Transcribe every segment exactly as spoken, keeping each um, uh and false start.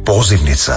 pozivnica.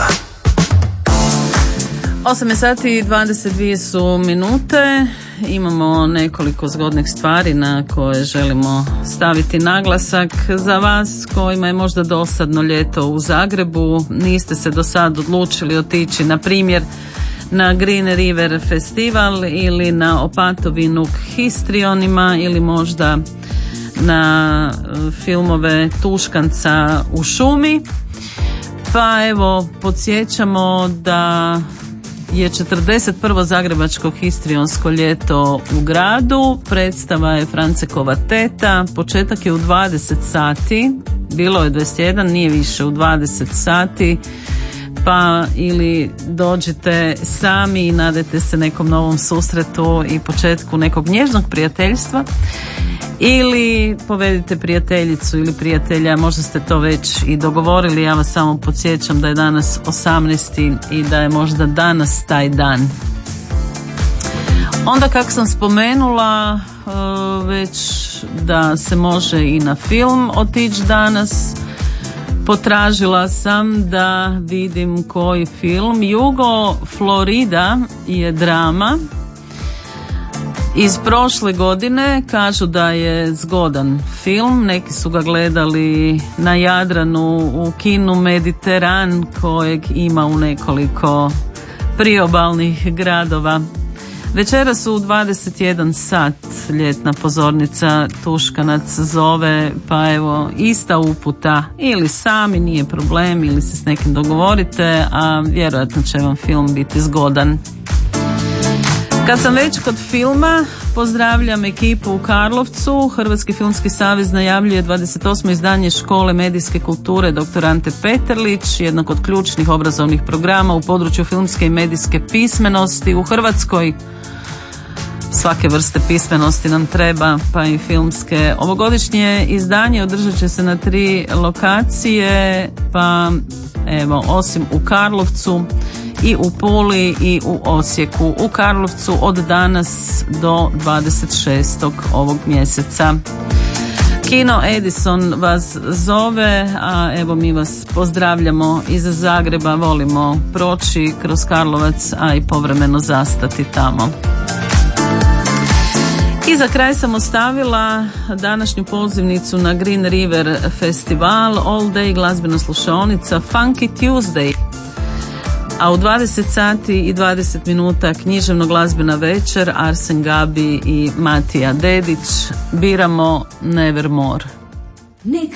osam je sati i dvadeset dvije su minute. Imamo nekoliko zgodnih stvari na koje želimo staviti naglasak. Za vas kojima je možda dosadno ljeto u Zagrebu, niste se do sad odlučili otići na primjer na Green River festival ili na Opatovinu k histrionima ili možda na filmove Tuškanca u šumi. Pa evo, podsjećamo da je četrdeset prvo Zagrebačko histrionsko ljeto u gradu. Predstava je Francekova teta. Početak je u dvadeset sati. Bilo je dvadeset jedan, nije više, u dvadeset sati. Pa ili dođite sami i nadajte se nekom novom susretu i početku nekog nježnog prijateljstva. Ili povedite prijateljicu ili prijatelja, možda ste to već i dogovorili, ja vas samo podsjećam da je danas osamnaesti i da je možda danas taj dan. Onda kako sam spomenula već da se može i na film otići danas, potražila sam da vidim koji film. Jugo Florida je drama iz prošle godine, kažu da je zgodan film, neki su ga gledali na Jadranu u kinu Mediteran kojeg ima u nekoliko priobalnih gradova. Večeras u dvadeset jedan sat ljetna pozornica Tuškanac zove, pa evo ista uputa, ili sami, nije problem, ili se s nekim dogovorite, a vjerojatno će vam film biti zgodan. Kad sam već kod filma, pozdravljam ekipu u Karlovcu. Hrvatski filmski savez najavljuje dvadeset osmo izdanje Škole medijske kulture doktor Ante Peterlić, jednog od ključnih obrazovnih programa u području filmske i medijske pismenosti u Hrvatskoj. Svake vrste pismenosti nam treba, pa i filmske. Ovogodišnje izdanje održat će se na tri lokacije, pa evo, osim u Karlovcu, i u Puli i u Osijeku. U Karlovcu od danas do dvadeset šestog ovog mjeseca. Kino Edison vas zove, a evo mi vas pozdravljamo iz Zagreba, volimo proći kroz Karlovac, a i povremeno zastati tamo. I za kraj sam ostavila današnju pozivnicu na Green River festival, all day glazbena slušaonica Funky Tuesday. A u dvadeset sati i dvadeset minuta književno glazbena večer, Arsen Gabi i Matija Dedić. Biramo Nevermore.